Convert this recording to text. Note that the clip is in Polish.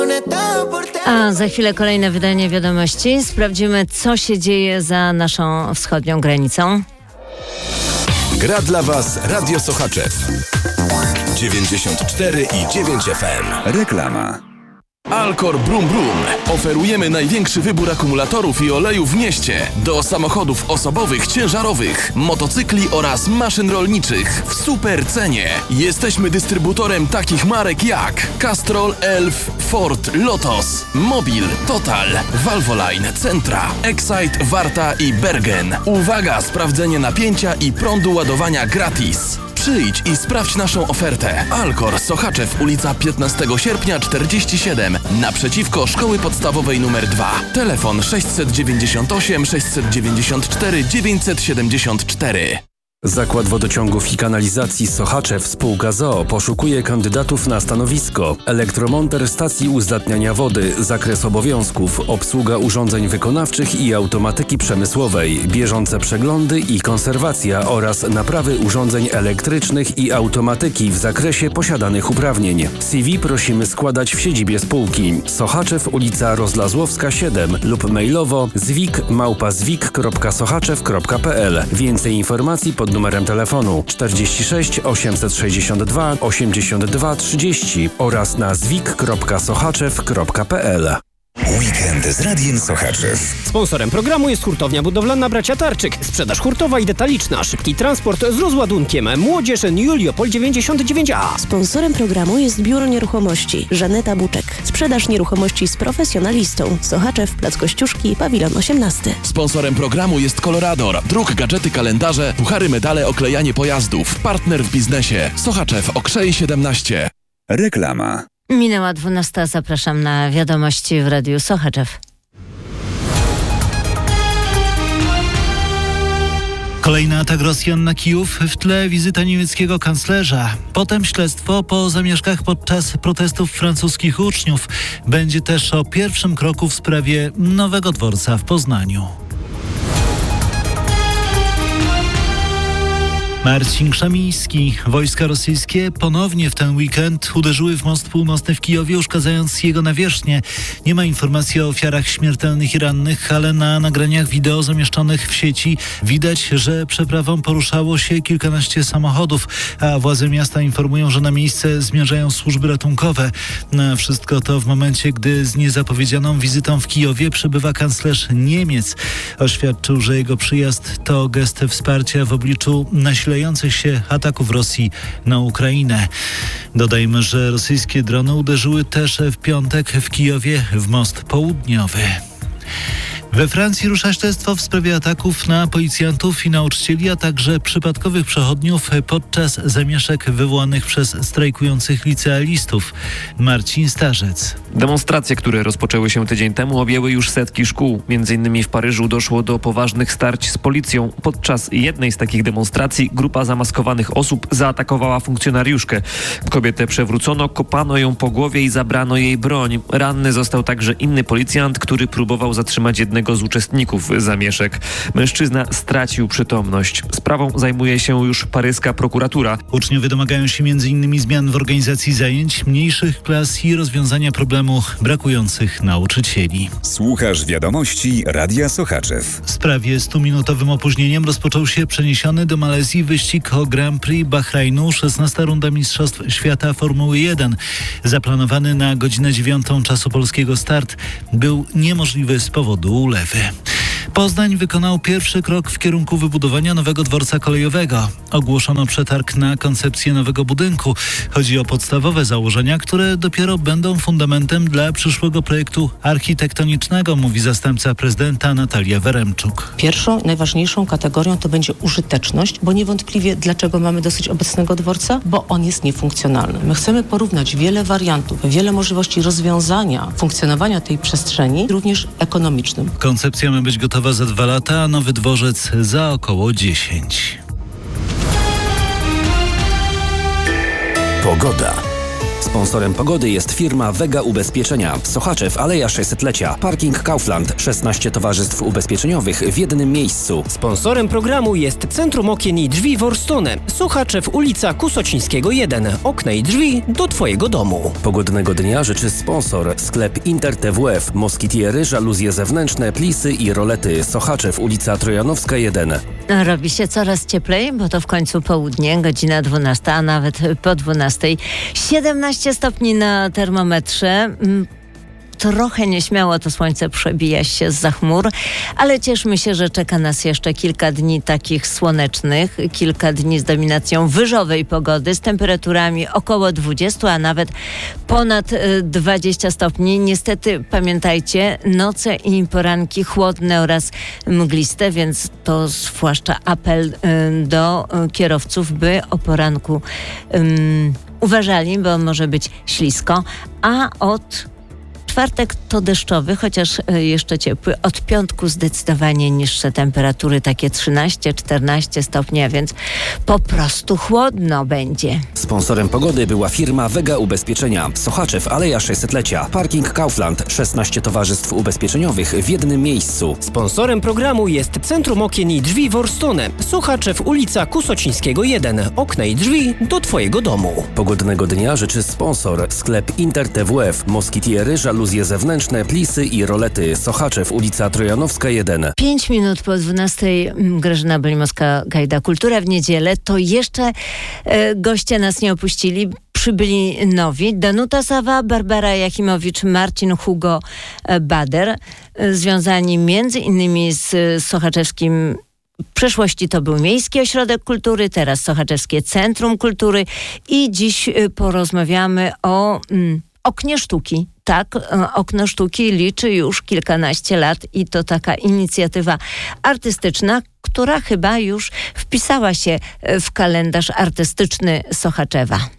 A za chwilę kolejne wydanie wiadomości. Sprawdzimy, co się dzieje za naszą wschodnią granicą. Gra dla Was Radio Sochaczew 94,9 FM. Reklama. Alcor Brum Brum. Oferujemy największy wybór akumulatorów i olejów w mieście do samochodów osobowych, ciężarowych, motocykli oraz maszyn rolniczych w super cenie. Jesteśmy dystrybutorem takich marek jak Castrol, Elf, Ford, Lotos, Mobil, Total, Valvoline, Centra, Excite, Warta i Bergen. Uwaga, sprawdzenie napięcia i prądu ładowania gratis. Przyjdź i sprawdź naszą ofertę. Alcor, Sochaczew, ulica 15 sierpnia 47, naprzeciwko Szkoły Podstawowej nr 2. Telefon 698 694 974. Zakład Wodociągów i Kanalizacji Sochaczew Spółka z.o.o. poszukuje kandydatów na stanowisko elektromonter stacji uzdatniania wody, zakres obowiązków, obsługa urządzeń wykonawczych i automatyki przemysłowej, bieżące przeglądy i konserwacja oraz naprawy urządzeń elektrycznych i automatyki w zakresie posiadanych uprawnień. CV prosimy składać w siedzibie spółki. Sochaczew, ulica Rozlazłowska 7 lub mailowo zwik@zwik.sochaczew.pl. Więcej informacji pod numerem telefonu 46 862 82 30 oraz na zwik.sochaczew.pl. Weekend z Radiem Sochaczew. Sponsorem programu jest hurtownia budowlana Bracia Tarczyk. Sprzedaż hurtowa i detaliczna. Szybki transport z rozładunkiem. Młodzież Juliopol 99A. Sponsorem programu jest Biuro Nieruchomości Żaneta Buczek. Sprzedaż nieruchomości z profesjonalistą. Sochaczew, Plac Kościuszki, Pawilon 18. Sponsorem programu jest Colorador. Druk, gadżety, kalendarze, puchary, medale, oklejanie pojazdów. Partner w biznesie. Sochaczew, Okrzej 17. Reklama. Minęła 12. Zapraszam na wiadomości w Radiu Sochaczew. Kolejny atak Rosjan na Kijów, w tle wizyta niemieckiego kanclerza. Potem śledztwo po zamieszkach podczas protestów francuskich uczniów. Będzie też o pierwszym kroku w sprawie nowego dworca w Poznaniu. Marcin Krzemiński. Wojska rosyjskie ponownie w ten weekend uderzyły w most północny w Kijowie, uszkadzając jego nawierzchnię. Nie ma informacji o ofiarach śmiertelnych i rannych, ale na nagraniach wideo zamieszczonych w sieci widać, że przeprawą poruszało się kilkanaście samochodów, a władze miasta informują, że na miejsce zmierzają służby ratunkowe. Wszystko to w momencie, gdy z niezapowiedzianą wizytą w Kijowie przybywa kanclerz Niemiec. Oświadczył, że jego przyjazd to gest wsparcia w obliczu nasilających się ataków Rosji na Ukrainę. Dodajmy, że rosyjskie drony uderzyły też w piątek w Kijowie w most południowy. We Francji rusza śledztwo w sprawie ataków na policjantów i nauczycieli, a także przypadkowych przechodniów podczas zamieszek wywołanych przez strajkujących licealistów. Marcin Starzec. Demonstracje, które rozpoczęły się tydzień temu, objęły już setki szkół. Między innymi w Paryżu doszło do poważnych starć z policją. Podczas jednej z takich demonstracji grupa zamaskowanych osób zaatakowała funkcjonariuszkę. Kobietę przewrócono, kopano ją po głowie i zabrano jej broń. Ranny został także inny policjant, który próbował zatrzymać jednego z uczestników zamieszek. Mężczyzna stracił przytomność. Sprawą zajmuje się już paryska prokuratura. Uczniowie domagają się m.in. zmian w organizacji zajęć, mniejszych klas i rozwiązania problemu brakujących nauczycieli. Słuchasz wiadomości Radia Sochaczew. W sprawie 100-minutowym opóźnieniem rozpoczął się przeniesiony do Malezji wyścig o Grand Prix Bahrajnu, 16. runda Mistrzostw Świata Formuły 1. Zaplanowany na godzinę 9 czasu polskiego start był niemożliwy z powodu ulewy. Poznań wykonał pierwszy krok w kierunku wybudowania nowego dworca kolejowego. Ogłoszono przetarg na koncepcję nowego budynku. Chodzi o podstawowe założenia, które dopiero będą fundamentem dla przyszłego projektu architektonicznego, mówi zastępca prezydenta Natalia Weremczuk. Pierwszą, najważniejszą kategorią to będzie użyteczność, bo niewątpliwie dlaczego mamy dosyć obecnego dworca? Bo on jest niefunkcjonalny. My chcemy porównać wiele wariantów, wiele możliwości rozwiązania funkcjonowania tej przestrzeni, również ekonomicznym. Koncepcja ma być gotowa za 2 lata, a nowy dworzec za około 10. Pogoda. Sponsorem pogody jest firma Vega Ubezpieczenia. Sochaczew, Aleja 600-lecia. Parking Kaufland. 16 towarzystw ubezpieczeniowych w jednym miejscu. Sponsorem programu jest Centrum Okien i Drzwi Worstone. Sochaczew, ulica Kusocińskiego 1. Okna i drzwi do Twojego domu. Pogodnego dnia życzy sponsor. Sklep Inter TWF. Moskitiery, żaluzje zewnętrzne, plisy i rolety. Sochaczew, ulica Trojanowska 1. Robi się coraz cieplej, bo to w końcu południe, godzina 12, a nawet po 12. 17 stopni na termometrze. Trochę nieśmiało to słońce przebija się zza chmur, ale cieszmy się, że czeka nas jeszcze kilka dni takich słonecznych, kilka dni z dominacją wyżowej pogody, z temperaturami około 20, a nawet ponad 20 stopni. Niestety pamiętajcie, noce i poranki chłodne oraz mgliste, więc to zwłaszcza apel do kierowców, by o poranku uważali, bo może być ślisko, a od czwartek to deszczowy, chociaż jeszcze ciepły. Od piątku zdecydowanie niższe temperatury, takie 13-14 stopni, a więc po prostu chłodno będzie. Sponsorem pogody była firma Vega Ubezpieczenia. Sochaczew, Aleja 600-lecia. Parking Kaufland. 16 towarzystw ubezpieczeniowych w jednym miejscu. Sponsorem programu jest Centrum Okien i Drzwi Worstone. Sochaczew, ulica Kusocińskiego 1. Okna i drzwi do Twojego domu. Pogodnego dnia życzy sponsor. Sklep Inter TWF. Moskitiery, żaluzje zewnętrzne, plisy i rolety. Sochaczew, ulica Trojanowska 1. 5 minut po 12. Grażyna Belimowska-Gajda. Kultura w niedzielę. To jeszcze goście nas nie opuścili. Przybyli nowi. Danuta Sawa, Barbara Jakimowicz, Marcin Hugo Bader. Związani między innymi z sochaczewskim. W przeszłości to był Miejski Ośrodek Kultury, teraz Sochaczewskie Centrum Kultury i dziś porozmawiamy o Oknie Sztuki. Tak, Okno Sztuki liczy już kilkanaście lat i to taka inicjatywa artystyczna, która chyba już wpisała się w kalendarz artystyczny Sochaczewa.